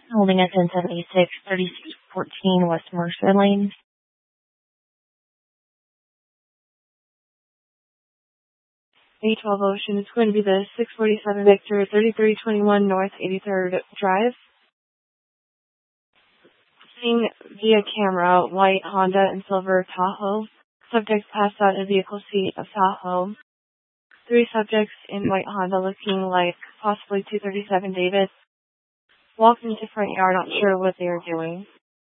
Holding at 1076, 3614 West Mercer Lane. A12 Ocean, it's going to be the 647 Victor, 3321 North 83rd Drive. Seeing via camera, white Honda and silver Tahoe. Subjects passed out of vehicle seat of Tahoe. 3 subjects in white Honda looking like possibly 237 Davis. Walked into front yard, not sure what they were doing.